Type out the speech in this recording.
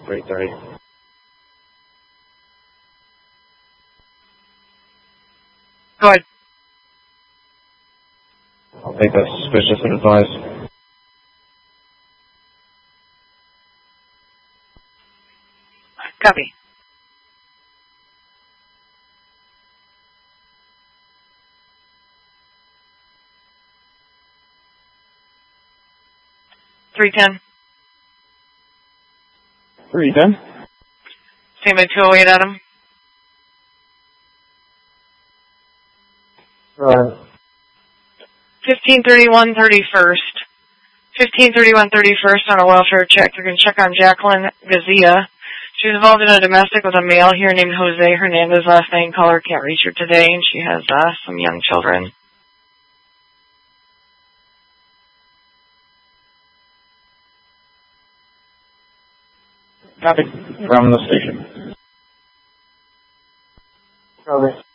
3:30. Go ahead. I'll take that suspicious and advise. Copy. $310. 3:10. Same at 208, Adam. Right. 1531 31st. 1531 31st on a welfare check. You're going to check on Jacqueline Gazia. She's involved in a domestic with a male here named Jose Hernandez. Last name, caller, can't reach her today, and she has some young children. Copy. From the station. Copy.